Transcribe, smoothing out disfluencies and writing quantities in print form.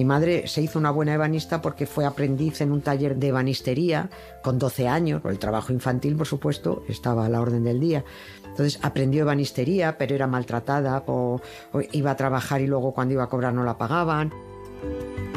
madre se hizo una buena ebanista porque fue aprendiz en un taller de ebanistería con 12 años. El trabajo infantil, por supuesto, estaba a la orden del día. Entonces aprendió ebanistería, pero era maltratada, o iba a trabajar y luego cuando iba a cobrar no la pagaban.